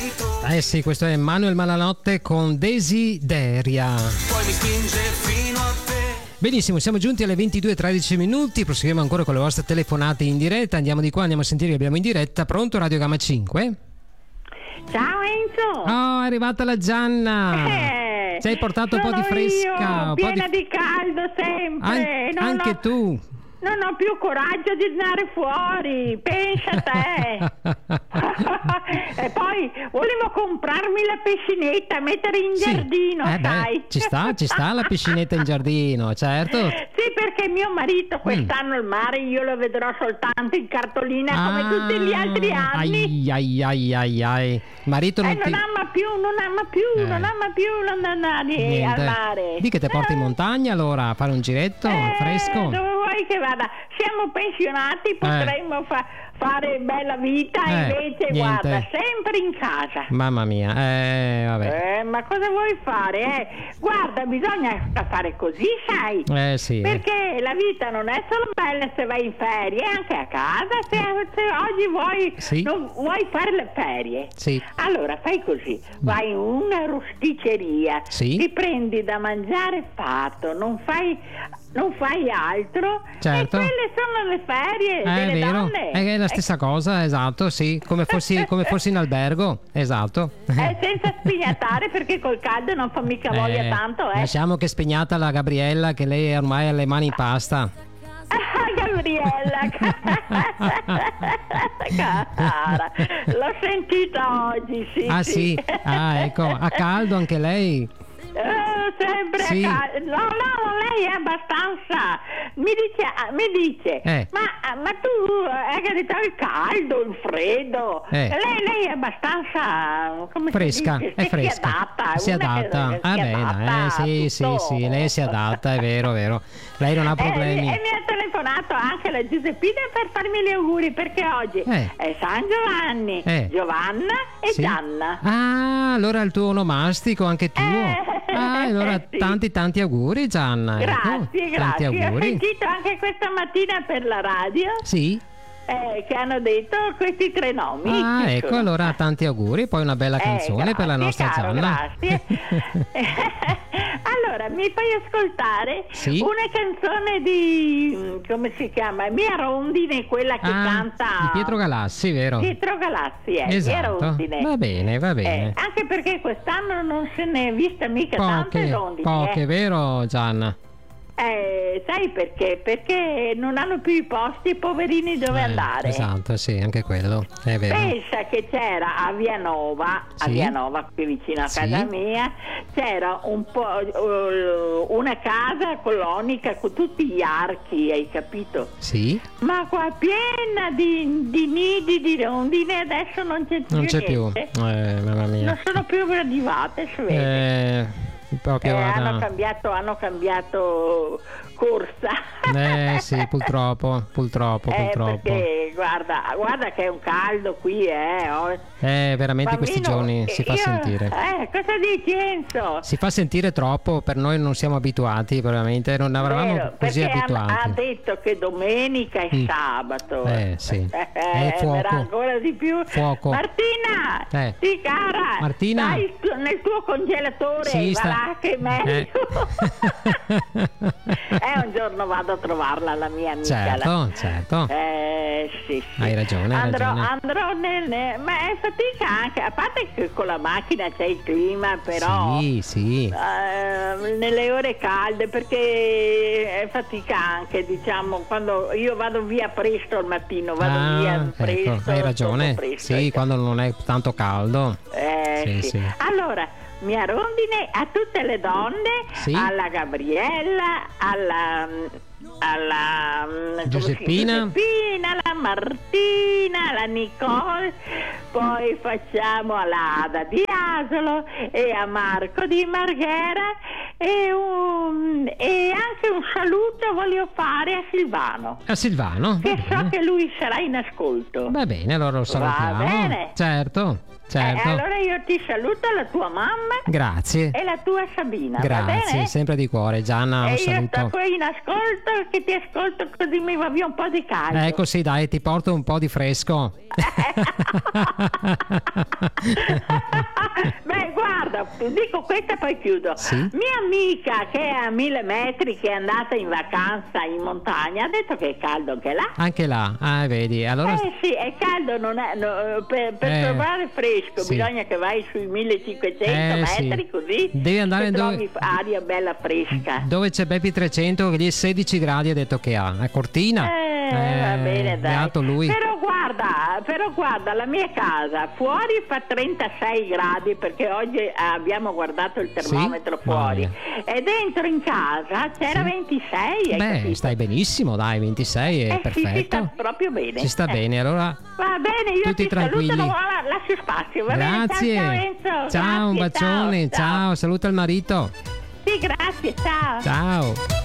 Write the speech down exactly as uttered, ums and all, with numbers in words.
Eh sì, questo è Manuel Malanotte con Desideria. Poi mi spinge fino a te. Benissimo, siamo giunti alle ventidue e tredici minuti, proseguiamo ancora con le vostre telefonate in diretta, andiamo di qua, andiamo a sentire che abbiamo in diretta. Pronto, Radio Gamma cinque? Ciao Enzo! Oh, è arrivata la Gianna! Eh, ci hai portato un po' di fresca, io, un piena po' di... di caldo sempre! An- non anche ho... tu! Non ho più coraggio di andare fuori, pensa a te. E poi volevo comprarmi la piscinetta, mettere in sì. giardino, eh sai. Beh, ci sta, ci sta la piscinetta in giardino, certo. Sì, perché mio marito quest'anno mm. il mare io lo vedrò soltanto in cartolina ah, come tutti gli altri anni. Ai ai ai ai ai. Marito non, eh, ti... non ama più, non ama più, eh. non ama più non andare al mare. Di che te porti eh. in montagna allora a fare un giretto eh, fresco? Dove vuoi che vada? Siamo pensionati, potremmo eh. fa- fare bella vita, eh, invece niente. guarda, sempre in casa. Mamma mia, eh vabbè. Eh, ma cosa vuoi fare? Eh? Guarda, bisogna fare così, sai? Eh sì. Perché la vita non è solo bella se vai in ferie, è anche a casa. Se, se oggi vuoi, sì. non vuoi fare le ferie, sì. allora fai così, vai in una rosticceria, sì. ti prendi da mangiare fatto, non fai... non fai altro, certo. E quelle sono le ferie eh, delle è vero. donne. È la stessa cosa, esatto, sì, come fossi, come fossi in albergo, esatto. Eh, senza spignattare, perché col caldo non fa mica voglia eh, tanto, eh. Lasciamo che spegnata la Gabriella, che lei ormai ha le mani in pasta. Gabriella, cara, l'ho sentita oggi, sì. Ah sì? Ah, ecco, a caldo anche lei? Uh, sempre sì. a casa. No, no, lei è abbastanza. Mi dice, mi dice eh. ma, ma tu hai detto il caldo, il freddo. Eh. Lei, lei è abbastanza come fresca, si dice? è fresca. Si adatta. Si adatta. Che, ah, si bene, adatta eh, sì, sì, sì, lei si adatta, è vero, vero. Lei non ha problemi. E, e mi ha telefonato anche la Giuseppina per farmi gli auguri, perché oggi eh. è San Giovanni, eh. Giovanna e sì. Gianna. Ah, allora il tuo onomastico anche tuo. Eh. Ah, allora sì. tanti tanti auguri Gianna. Grazie, ecco. grazie. Tanti auguri. Ho sentito anche questa mattina per la radio. Sì. Eh, che hanno detto questi tre nomi. Ah, ecco, sono... allora tanti auguri, poi una bella canzone eh, grazie, per la nostra caro, Gianna. Grazie. Allora, mi fai ascoltare sì? una canzone di, come si chiama? Mia Rondine, quella che ah, canta di Pietro Galassi, vero? Pietro Galassi, eh, esatto. Mia Rondine. Va bene, va bene. Eh, anche perché quest'anno non se ne è vista mica poche, tante rondini. Poche, eh. vero Gianna? Eh, sai perché? Perché non hanno più i posti i poverini dove eh, andare. Esatto, sì, anche quello, è vero. Pensa che c'era a Vianova, sì? a Vianova qui vicino a sì? casa mia, c'era un po' uh, una casa colonica con tutti gli archi, hai capito? Sì. Ma qua piena di, di nidi di rondine, adesso non c'è più Non c'è niente. più, eh, mamma mia. Non sono più radivate, si vede. Eh... Proprio eh, vada... hanno cambiato hanno cambiato corsa. Eh sì, purtroppo, purtroppo, eh, purtroppo. Perché guarda, guarda che è un caldo qui, eh. Oh. Eh, veramente Bambino, questi giorni si fa io, sentire. Eh, cosa dici Enzo? Si fa sentire troppo, per noi non siamo abituati, veramente, non eravamo Vero, così abituati. Ha, ha detto che domenica è mm. sabato. Eh sì. Eh, è fuoco. ancora di più. Fuoco. Martina! Eh. Sì, cara! Martina! Stai nel tuo congelatore, sì, va sta... là che è meglio. Eh. Eh, un giorno vado a trovarla, la mia amica. Certo, la... certo. Eh, sì, sì. Hai ragione, hai andrò, ragione. Andrò nel, nel... Ma è fatica anche, a parte che con la macchina c'è il clima, però... Sì, sì. Uh, nelle ore calde, perché è fatica anche, diciamo, quando io vado via presto al mattino, vado ah, via presto. Ecco, hai ragione. Presto, sì, ecco. Quando non è tanto caldo. Eh, sì, sì. sì. Allora... Mia Rondine a tutte le donne, sì? alla Gabriella, alla, alla Giuseppina, Giuseppina, alla Martina, alla Nicole, poi facciamo alla Ada di Asolo e a Marco di Marghera e, un, e anche un saluto voglio fare a Silvano. A Silvano? Che so che lui sarà in ascolto. Va bene, allora lo salutiamo. Va bene. Certo. certo. Eh, allora io ti saluto, la tua mamma. Grazie. E la tua Sabina. Grazie, va bene? sempre di cuore. Gianna, e un io saluto. sto qui in ascolto, che ti ascolto così mi va via un po' di caldo. Ecco, sì, dai, ti porto un po' di fresco. Beh, guarda, dico questa e poi chiudo. Sì? Mia amica che è a mille metri, che è andata in vacanza in montagna, ha detto che è caldo anche là. Anche là, ah, vedi, allora... Eh sì, è caldo, non è, no, per, per Eh, trovare fresco sì. bisogna che vai sui millecinquecento Eh, sì. metri, così Devi andare che dove- trovi aria bella fresca. Dove c'è Beppi trecento, che lì è sedici gradi, ha detto che ha. È Cortina. Eh, va bene, dai. Beato lui. Però guarda, però guarda, la mia casa fuori fa trentasei gradi, perché oggi abbiamo guardato il termometro Sì? fuori, Mamma e dentro in casa c'era Sì. ventisei. hai Beh, capito? stai benissimo, dai, ventisei è Eh sì, perfetto. si sta proprio bene. Si sta Eh. bene, allora Va bene, io tutti ti tranquilli. saluto, no, lascio spazio, va Grazie. bene? Ciao, ciao, Enzo. Ciao, un Grazie, bacione. ciao, Ciao, saluta il marito. Sì, grazie, ciao. Ciao.